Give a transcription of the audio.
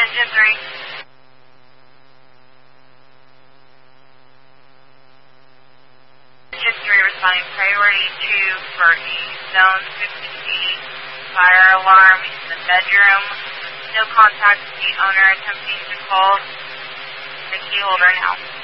Engine 3. Engine 3 responding priority 2 for a zone 50 fire alarm in the bedroom. No contact with the owner attempting to call the key holder now.